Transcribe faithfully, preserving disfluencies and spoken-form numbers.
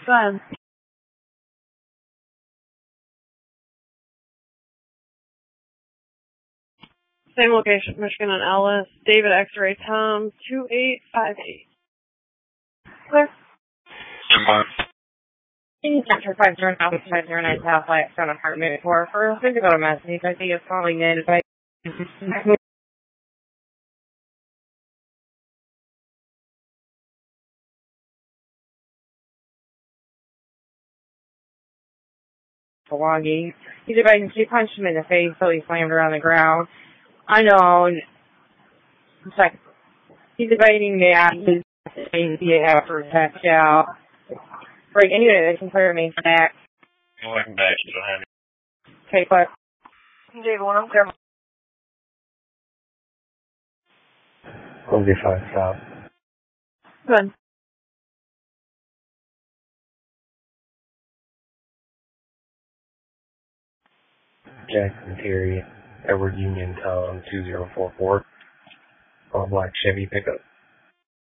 Go ahead. Same location, Michigan and Ellis. David X-Ray Tom, two eight five eight. Clear. After five zero nine five zero nine South Light Stone Apartment four for a physical message. I think it's calling in by belonging. He's debating she punched him in the face, so he slammed her on the ground. Unknown. Like, he's debating that he's the after attack out. Right, anyway, they can clear me for that. Welcome back, you don't have any. Okay, but David, one, I'm clear. one zero five, stop. Good. Jackson Terry, Edward Union Tom, two zero four four. All black Chevy pickup.